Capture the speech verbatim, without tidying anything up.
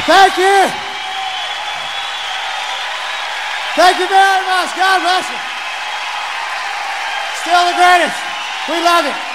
Thank you. Thank you very much. God bless you. Still the greatest. We love it.